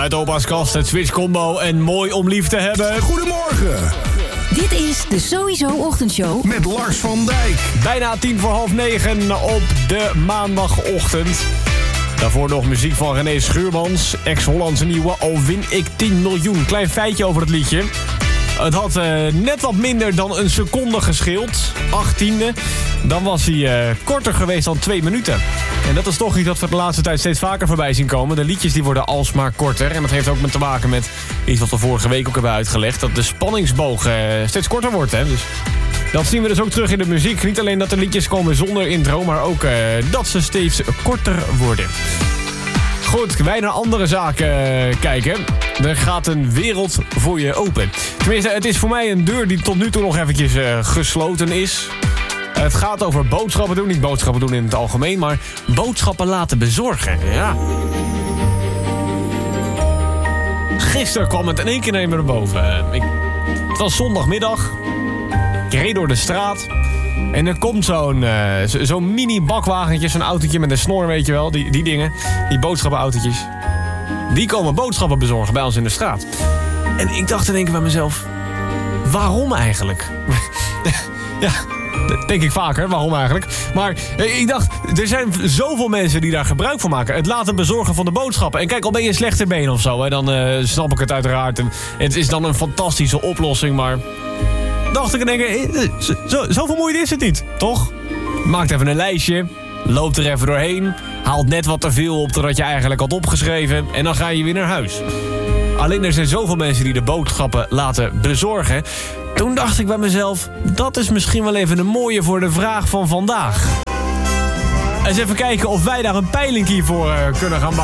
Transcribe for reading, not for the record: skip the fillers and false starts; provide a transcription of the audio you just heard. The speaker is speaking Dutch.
Uit opa's kast, het Switch Combo en mooi om lief te hebben. Goedemorgen. Dit is de Sowieso Ochtendshow Met Lars van Dijk. Bijna 9:10 op de maandagochtend. Daarvoor nog muziek van René Schuurmans. Ex-Hollandse nieuwe Al win ik 10 miljoen. Klein feitje over het liedje. Het had net wat minder dan een seconde gescheeld. 18e. Dan was hij korter geweest dan 2 minuten. En dat is toch iets dat we de laatste tijd steeds vaker voorbij zien komen. De liedjes die worden alsmaar korter. En dat heeft ook te maken met iets wat we vorige week ook hebben uitgelegd. Dat de spanningsboog steeds korter wordt. Hè? Dus dat zien we dus ook terug in de muziek. Niet alleen dat de liedjes komen zonder intro, maar ook dat ze steeds korter worden. Goed, wij naar andere zaken kijken. Er gaat een wereld voor je open. Tenminste, het is voor mij een deur die tot nu toe nog eventjes gesloten is. Het gaat over boodschappen doen. Niet boodschappen doen in het algemeen, maar boodschappen laten bezorgen. Ja. Gisteren kwam het in één keer naar me boven. Het was zondagmiddag. Ik reed door de straat. En er komt zo'n mini bakwagentje, zo'n autootje met een snor, weet je wel. Die dingen, die boodschappenautootjes. Die komen boodschappen bezorgen bij ons in de straat. En ik dacht in één keer bij mezelf, waarom eigenlijk? Ja, dat denk ik vaker, waarom eigenlijk? Maar ik dacht, er zijn zoveel mensen die daar gebruik van maken. Het laten bezorgen van de boodschappen. En kijk, al ben je slechter been of zo, hè, dan snap ik het uiteraard. En het is dan een fantastische oplossing, maar dacht ik in één keer, zo vermoeiend is het niet, toch? Maakt even een lijstje, loopt er even doorheen, haalt net wat te veel op totdat je eigenlijk had opgeschreven en dan ga je weer naar huis. Alleen er zijn zoveel mensen die de boodschappen laten bezorgen. Toen dacht ik bij mezelf, dat is misschien wel even een mooie voor de vraag van vandaag. Eens even kijken of wij daar een peiling hiervoor kunnen gaan